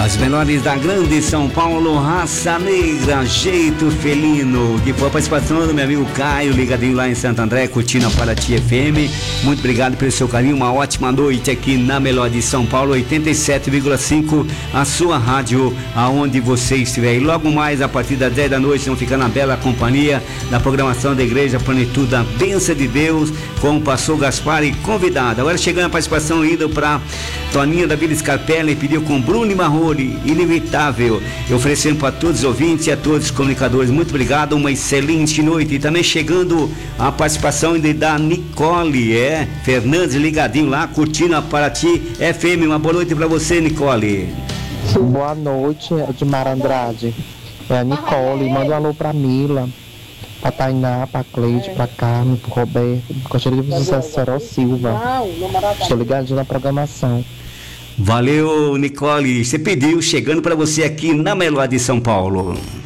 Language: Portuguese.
As melhores da grande São Paulo, raça negra, jeito felino. Que foi a participação do meu amigo Caio, ligadinho lá em Santo André, curtindo a Paraty FM. Muito obrigado pelo seu carinho, uma ótima noite aqui na Melhor de São Paulo, 87,5, a sua rádio, aonde você estiver. E logo mais, a partir das 10 da noite, vão ficar na bela companhia da programação da Igreja Plenitude da Bênção de Deus, com o pastor Gaspar e convidado. Agora chegando a participação, indo para Toninha da Vila Scarpelli, pediu com Bruno e Marrone, Inevitável, oferecendo para todos os ouvintes e a todos os comunicadores. Muito obrigado, uma excelente noite. E também chegando a participação da Nicole Fernandes, ligadinho lá, curtindo a Paraty FM. Uma boa noite para você, Nicole. Boa noite, Edmar Andrade. É a Nicole, manda um alô pra Mila, pra Tainá, pra Cleide, pra Carmen, pro Roberto. Gostaria de você, Soró Silva. Estou ligadinho na programação. Valeu, Nicole. Você pediu, chegando para você aqui na Melhor de São Paulo.